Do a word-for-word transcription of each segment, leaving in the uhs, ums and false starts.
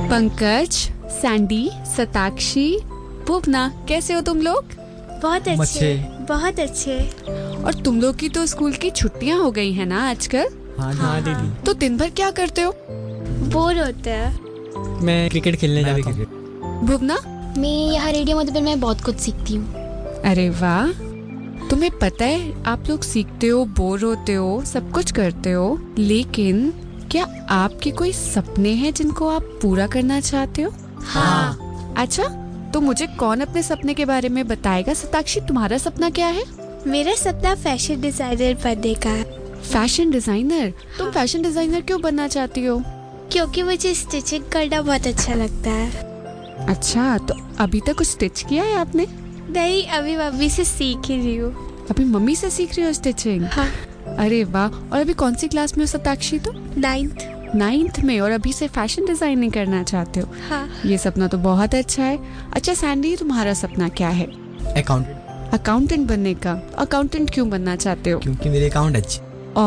Pankaj, Sandy, Satakshi, Bhuvana, कैसे हो तुम लोग? बहुत अच्छे, बहुत अच्छे। और तुम लोग की तो स्कूल की छुट्टियां हो गई हैं ना आजकल? हाँ हाँ दीदी। तो दिन भर क्या करते हो? बोर होते हैं। मैं क्रिकेट खेलने जाता हूँ। भुवना? मैं यहाँ रेडियो मधुबन में बहुत कुछ सीखती हूँ। अरे वाह, तुम्हें पता है आप लोग सीखते हो, बोर होते हो, सब कुछ करते हो, लेकिन क्या आपके कोई सपने हैं जिनको आप पूरा करना चाहते हो? हाँ। अच्छा, तो मुझे कौन अपने सपने के बारे में बताएगा? सताक्षी, तुम्हारा सपना क्या है? मेरा सपना फैशन डिजाइनर बनने का है। Fashion designer? तुम फैशन डिजाइनर क्यों बनना चाहती हो? क्योंकि मुझे स्टिचिंग करना बहुत अच्छा लगता है। अच्छा, तो अभी तक कुछ स्टिच किया है आपने? नहीं, अभी मम्मी से सीख ही रही हूँ। अभी मम्मी से सीख रही हो स्टिचिंग? हाँ। अरे वाह, और अभी कौन सी क्लास में हो सताक्षी? तो नाइन्थ। नाइन्थ में, और अभी से फैशन डिजाइनिंग करना चाहते हो? हाँ। ये सपना तो बहुत अच्छा है। अच्छा सैंडी, तुम्हारा सपना क्या है? अकाउंटेंट। अकाउंटेंट बनने का? अकाउंटेंट क्यों बनना चाहते हो? क्योंकि मेरे अकाउंट अच्छे।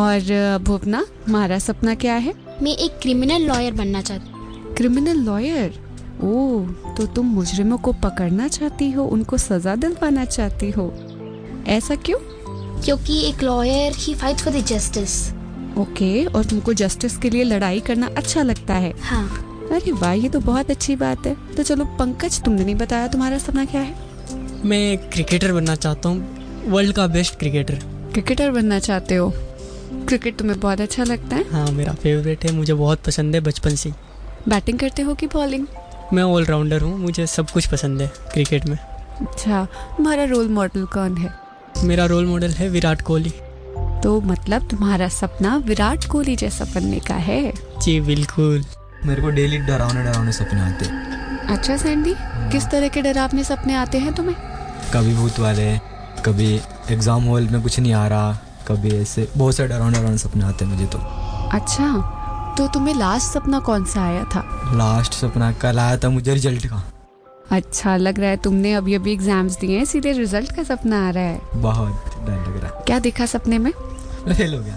और भुवना, तुम्हारा सपना क्या है? मैं एक क्रिमिनल लॉयर बनना चाहती हूँ। Criminal lawyer? ओह, तो तुम मुजरिमों को पकड़ना चाहती हो, उनको सजा दिलवाना चाहती हो, ऐसा क्यों? क्योंकि एक lawyer he fight for the justice. Okay, और तुमको जस्टिस के लिए लड़ाई करना अच्छा लगता है? हाँ। अरे वाह, ये तो बहुत अच्छी बात है। तो चलो पंकज, तुमने नहीं बताया तुम्हारा सपना क्या है? मैं क्रिकेटर बनना चाहता हूँ, वर्ल्ड का बेस्ट क्रिकेटर। क्रिकेटर बनना चाहते हो? क्रिकेट तुम्हें बहुत अच्छा लगता है? हाँ, मेरा फेवरेट है, मुझे बहुत पसंद है बचपन से। बैटिंग करते हो कि बॉलिंग? मैं ऑलराउंडर हूँ, मुझे सब कुछ पसंद है क्रिकेट में। अच्छा, तुम्हारा रोल मॉडल कौन है? मेरा रोल मॉडल है विराट कोहली। तो मतलब तुम्हारा सपना विराट कोहली जैसा बनने का है? जी बिल्कुल। मेरे को डेली डरावने डरावने सपने आते हैं। अच्छा सैंडी, किस तरह के डरावने सपने आते हैं तुम्हें? कभी भूत वाले, कभी एग्जाम हॉल में कुछ नहीं आ रहा, कभी ऐसे बहुत से डरावने डरावने सपने आते हैं मुझे तो। अच्छा, तो तुम्हें लास्ट सपना कौन सा आया था? लास्ट सपना कल आया था मुझे रिजल्ट का। अच्छा, लग रहा है तुमने अभी अभी एग्जाम्स दिए हैं, सीधे रिजल्ट का सपना आ रहा है। बहुत डर लग रहा है। क्या देखा सपने में? फेल हो गया।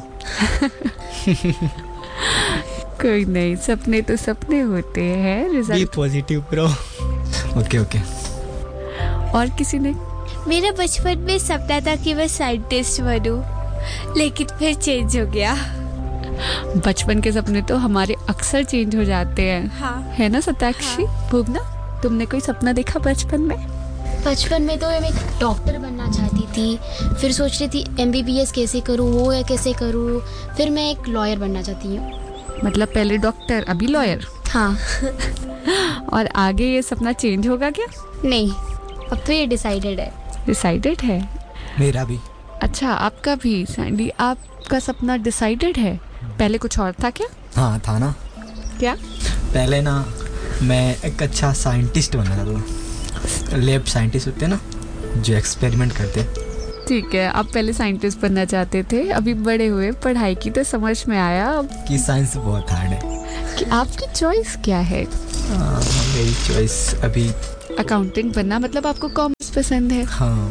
कोई नहीं, सपने तो सपने होते हैं। Result B positive bro. Okay okay. और किसी ने? मेरा बचपन में सपना था कि मैं साइंटिस्ट बनूं, लेकिन फिर चेंज हो गया। बचपन के सपने तो हमारे अक्सर चेंज हो जाते हैं। हाँ। है ना सताक्षी? हाँ। भुवना, तुमने कोई सपना देखा बचपन में? बचपन में तो मैं डॉक्टर बनना चाहती थी, फिर सोच रही थी एम बी बी एस कैसे करूँ, वो है कैसे करूँ, फिर मैं एक लॉयर बनना चाहती हूँ। मतलब पहले डॉक्टर, अभी लॉयर? हाँ। और आगे ये सपना चेंज होगा क्या? नहीं, अब तो ये डिसाइडेड है। डिसाइडेड है? मेरा भी। अच्छा, आपका भी? सैंडी, आपका सपना डिसाइडेड है? पहले कुछ और था क्या? हाँ था ना। क्या? पहले ना मैं एक अच्छा साइंटिस्ट बनना था। लैब साइंटिस्ट होते हैं ना, जो एक्सपेरिमेंट करते हैं। ठीक है, आप पहले साइंटिस्ट बनना चाहते थे, अभी बड़े हुए, पढ़ाई की तो समझ में आया अब कि साइंस बहुत हार्ड है। कि आपकी चॉइस क्या है? आ, मेरी चॉइस अभी अकाउंटेंट बनना, मतलब आपको कॉमर्स पसंद है? हाँ।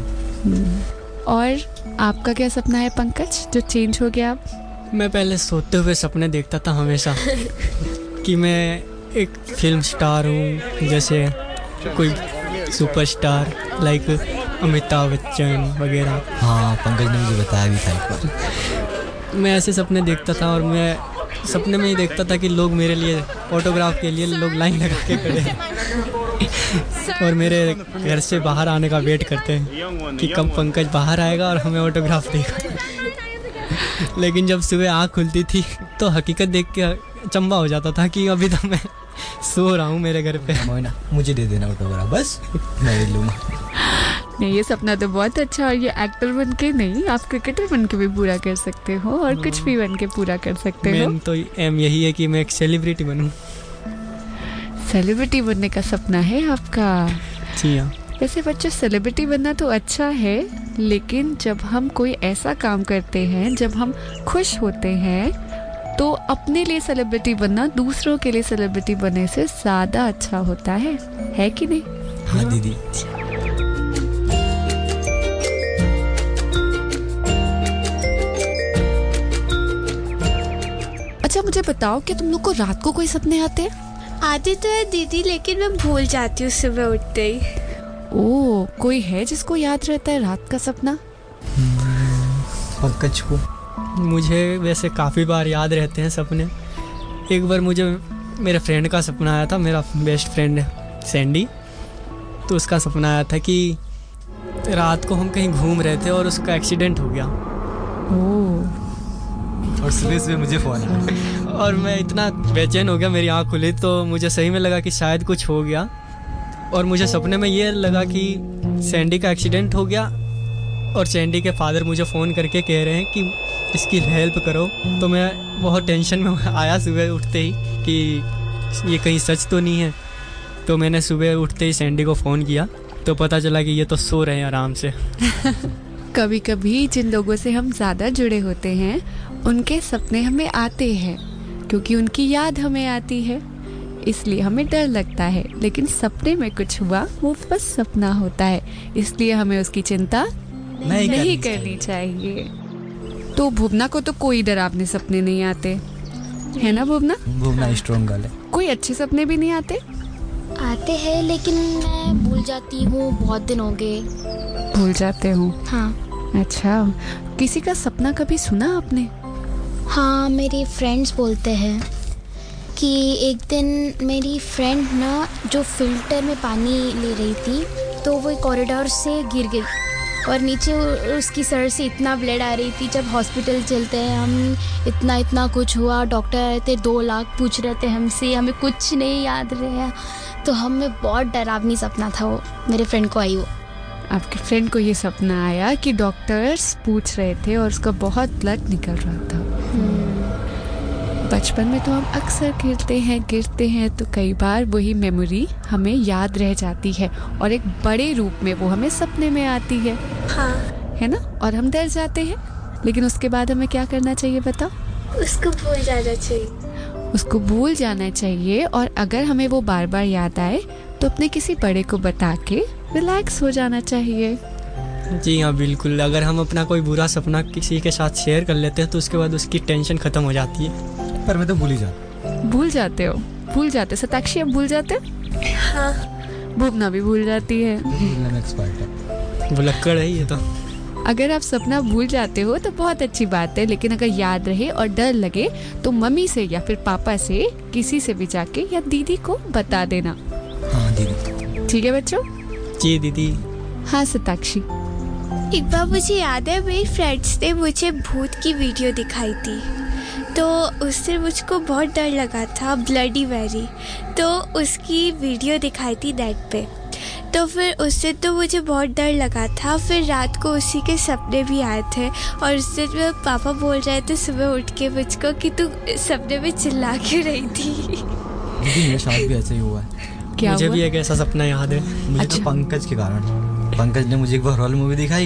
और आपका क्या सपना है पंकज, जो चेंज हो गया अब? मैं पहले सोते हुए सपने देखता था हमेशा कि मैं एक फिल्म स्टार हूँ, जैसे कोई सुपरस्टार लाइक अमिताभ बच्चन वगैरह। हाँ, पंकज ने मुझे बताया भी था एक बार। मैं ऐसे सपने देखता था, और मैं सपने में ही देखता था कि लोग मेरे लिए ऑटोग्राफ के लिए लोग लाइन लगा के खड़े हैं और मेरे घर से बाहर आने का वेट करते हैं कि कब पंकज बाहर आएगा और हमें ऑटोग्राफ देगा। लेकिन जब सुबह आँख खुलती थी तो हकीकत देख के चंबा हो जाता था कि अभी तो मैं सो रहा हूँ मेरे घर पे। मोइना, मुझे दे देना ऑटोग्राफ, बस मैं ले लूँगा। नहीं, ये सपना तो बहुत अच्छा, और ये एक्टर बन के नहीं, आप क्रिकेटर बन के भी पूरा कर सकते हो, और कुछ भी बन के पूरा कर सकते हो। मेन तो एम यही है कि मैं एक सेलिब्रिटी बनूं। सेलिब्रिटी बनने का सपना है आपका? जी हाँ। वैसे बच्चे, सेलिब्रिटी बनना तो अच्छा है, लेकिन जब हम कोई ऐसा काम करते हैं, जब हम खुश होते हैं, तो अपने लिए सेलिब्रिटी बनना दूसरों के लिए सेलिब्रिटी बनने से ज़्यादा अच्छा होता है, है कि नहीं? हाँ दीदी। अच्छा मुझे बताओ कि तुम लोग को रात को कोई सपने आते हैं? आती तो है दीदी, लेकिन मैं भूल जाती हूँ सुबह उठते ही। ओ, कोई है जिसको याद रहता है रात का सपना? पंकज को। मुझे वैसे काफ़ी बार याद रहते हैं सपने। एक बार मुझे मेरे फ्रेंड का सपना आया था, मेरा बेस्ट फ्रेंड है सैंडी, तो उसका सपना आया था कि रात को हम कहीं घूम रहे थे और उसका एक्सीडेंट हो गया। ओह, और सुबह सुबह मुझे फ़ोन आया और मैं इतना बेचैन हो गया, मेरी आँख खुली तो मुझे सही में लगा कि शायद कुछ हो गया। और मुझे सपने में ये लगा कि सैंडी का एक्सीडेंट हो गया और सैंडी के फादर मुझे फ़ोन करके कह रहे हैं कि इसकी हेल्प करो। तो मैं बहुत टेंशन में आया सुबह उठते ही कि ये कहीं सच तो नहीं है। तो मैंने सुबह उठते ही सैंडी को फ़ोन किया तो पता चला कि ये तो सो रहे हैं आराम से। कभी कभी जिन लोगों से हम ज़्यादा जुड़े होते हैं उनके सपने हमें आते हैं क्योंकि उनकी याद हमें आती है, इसलिए हमें डर लगता है। लेकिन सपने में कुछ हुआ वो बस सपना होता है, इसलिए हमें उसकी चिंता नहीं, नहीं करनी चाहिए। तो भुवना को तो कोई डरावने सपने नहीं आते, है ना भुवना? भुवना स्ट्रॉन्ग गर्ल है। कोई अच्छे सपने भी नहीं आते? आते हैं लेकिन मैं भूल जाती हूँ, बहुत दिन हो गए। भूल जाते हो? हाँ। अच्छा, किसी का सपना कभी सुना आपने? हाँ, मेरे फ्रेंड्स बोलते हैं कि एक दिन मेरी फ्रेंड ना जो फिल्टर में पानी ले रही थी तो वो कॉरिडोर से गिर गई और नीचे उसकी सर से इतना ब्लड आ रही थी। जब हॉस्पिटल चलते हैं हम, इतना इतना कुछ हुआ, डॉक्टर आए थे, दो लाख पूछ रहे थे हमसे, हमें कुछ नहीं याद रहा। तो हमें बहुत डरावनी सपना था वो, मेरे फ्रेंड को आई वो। आपके फ्रेंड को ये सपना आया कि डॉक्टर्स पूछ रहे थे और उसका बहुत ब्लड निकल रहा था। बचपन में तो हम अक्सर गिरते हैं गिरते हैं तो कई बार वही मेमोरी हमें याद रह जाती है और एक बड़े रूप में वो हमें सपने में आती है। हाँ, है ना? और हम डर जाते हैं, लेकिन उसके बाद हमें क्या करना चाहिए बताओ? उसको भूल जाना चाहिए। उसको भूल जाना चाहिए और अगर हमें वो बार बार याद आए तो अपने किसी बड़े को बता के रिलैक्स हो जाना चाहिए। जी हाँ, बिल्कुल। अगर हम अपना कोई बुरा सपना किसी के साथ शेयर कर लेते हैं तो उसके बाद उसकी टेंशन ख़त्म हो जाती है। पर मैं तो भूल ही जाता। भूल जाते हो? भूल जाते? सताक्षी अब भूल जाते? हाँ। भुवना भी भूल जाती है। भूलने में एक्सपर्ट है। भुलक्कड़ है ये तो। अगर आप सपना भूल जाते हो तो बहुत अच्छी बात है, लेकिन अगर याद रहे और डर लगे तो मम्मी से या फिर पापा से किसी से भी जाके या दीदी को बता देना। हाँ दीदी। ठीक है बच्चों? जी दीदी। हाँ सताक्षी। एक बार मुझे याद है मेरी फ्रेंड्स ने मुझे भूत की वीडियो दिखाई थी, तो उससे मुझको बहुत डर लगा था, ब्लडी मैरी। तो उसकी वीडियो दिखाई थी नेट पे, तो फिर उससे तो मुझे बहुत डर लगा था। फिर रात को उसी के सपने भी आए थे और उससे मेरे पापा बोल रहे थे सुबह उठ के मुझको कि तू सपने में चिल्ला क्यों रही थी। दीदी मेरे साथ भी ऐसा ही हुआ है। क्या मुझे हुआ? भी एक ऐसा सपना याद है। मुझे अच्छा। तो पंकज के कारण। पंकज ने मुझे एक बार हॉरर मूवी दिखाई,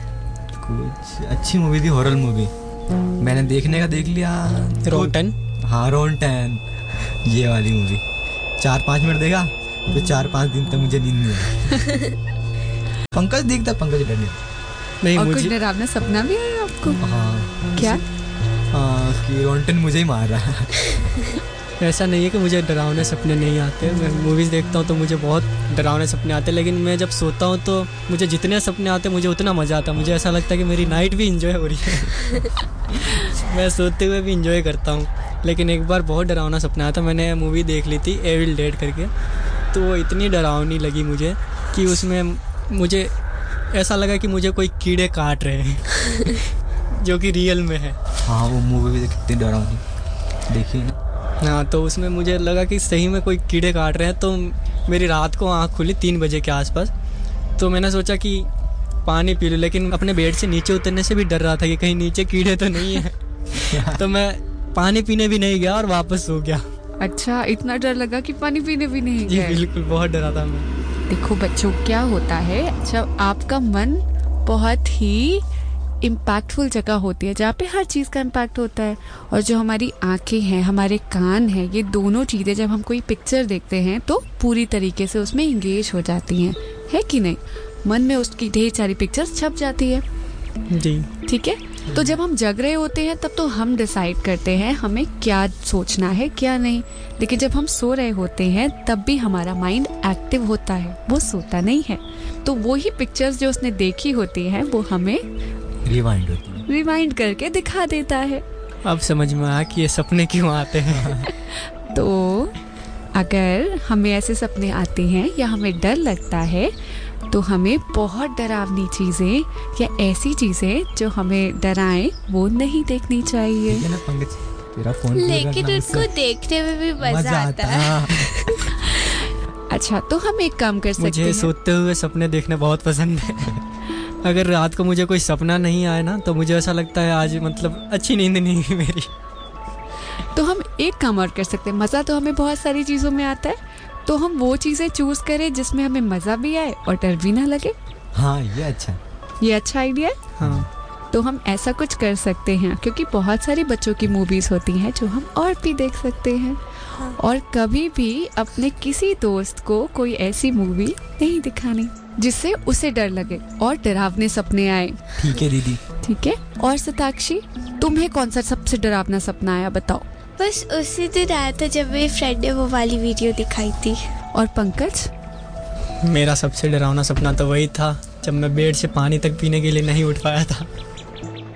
कुछ अच्छी मूवी थी, हॉरर मूवी। मैंने देखने का देख लिया। रोंटन। हाँ रोंटन, ये वाली मूवी। चार पाँच मिनट देखा तो चार पाँच दिन तक मुझे नींद नहीं आई। पंकज देखता, पंकज डर नहीं। नहीं और कुछ मुझे डरावना सपना भी आया आपको? हाँ। क्या? हाँ कि रोंटन मुझे ही मार रहा है। ऐसा नहीं है कि मुझे डरावने सपने नहीं आते। मैं मूवीज़ देखता हूँ तो मुझे बहुत डरावने सपने आते हैं, लेकिन मैं जब सोता हूँ तो मुझे जितने सपने आते हैं मुझे उतना मज़ा आता है। मुझे ऐसा लगता है कि मेरी नाइट भी इंजॉय हो रही है। मैं सोते हुए भी इंजॉय करता हूँ। लेकिन एक बार बहुत डरावना सपना आया था। मैंने मूवी देख ली थी एविल डेड करके, तो वो इतनी डरावनी लगी मुझे कि उसमें मुझे ऐसा लगा कि मुझे कोई कीड़े काट रहे हैं जो कि रियल में है। हाँ वो मूवी भी कितनी डरावनी देखी ना। हाँ, तो उसमें मुझे लगा कि सही में कोई कीड़े काट रहे हैं। तो मेरी रात को आँख खुली तीन बजे के आसपास, तो मैंने सोचा कि पानी पी लूँ, लेकिन अपने बेड से नीचे उतरने से भी डर रहा था कि कहीं नीचे कीड़े तो नहीं है। तो मैं पानी पीने भी नहीं गया और वापस सो गया। अच्छा, इतना डर लगा कि पानी पीने भी नहीं जी गए? बिल्कुल, बहुत डरा था मैं। देखो बच्चों, क्या होता है जब आपका मन बहुत ही इम्पैक्टफुल जगह होती है जहाँ पे हर चीज़ का इम्पैक्ट होता है, और जो हमारी आंखें हैं, हमारे कान हैं, ये दोनों चीज़ें जब हम कोई पिक्चर देखते हैं तो पूरी तरीके से उसमें इंगेज हो जाती हैं, है कि नहीं? मन में उसकी ढेर सारी पिक्चर्स छप जाती है। जी ठीक है, तो जब हम जग रहे होते हैं तब तो हम डिसाइड करते हैं हमें क्या सोचना है क्या नहीं, लेकिन जब हम सो रहे होते हैं तब भी हमारा माइंड एक्टिव होता है, वो सोता नहीं है। तो वो ही पिक्चर्स जो उसने देखी होती हैं वो हमें रिवाइंड होती है, रिवाइंड करके दिखा देता है। अब समझ में आया कि ये सपने क्यों आते हैं। तो अगर हमें ऐसे सपने आते हैं या हमें डर लगता है तो हमें बहुत डरावनी चीजें या ऐसी चीजें जो हमें डराएं वो नहीं देखनी चाहिए। ठीक है ना पंकज, तेरा फोन लेकिन उनको देखने में भी मजा, मजा आता है। अच्छा, तो हम एक काम कर सकते मुझे हैं। सोते हुए सपने देखने बहुत पसंद है। अगर रात को मुझे कोई सपना नहीं आए ना तो मुझे ऐसा लगता है आज मतलब अच्छी नींद नहीं हुई मेरी। तो हम एक काम और कर सकते हैं, मज़ा तो हमें बहुत सारी चीज़ों में आता है, तो हम वो चीज़ें चूज़ करें जिसमें हमें मज़ा भी आए और डर भी ना लगे। हाँ ये अच्छा, ये अच्छा आइडिया है। हाँ, तो हम ऐसा कुछ कर सकते हैं क्योंकि बहुत सारी बच्चों की मूवीज़ होती हैं जो हम और भी देख सकते हैं। हाँ। और कभी भी अपने किसी दोस्त को कोई ऐसी मूवी नहीं दिखानी जिससे उसे डर लगे और डरावने सपने आए। ठीक है दीदी। ठीक है। और सताक्षी, तुम्हें कौन सा सबसे डरावना सपना आया बताओ। बस उसी दिन आया था जब मेरी फ्रेंड ने वो वाली वीडियो दिखाई थी। और पंकज? मेरा सबसे डरावना सपना तो वही था जब मैं बेड से पानी तक पीने के लिए नहीं उठ पाया था।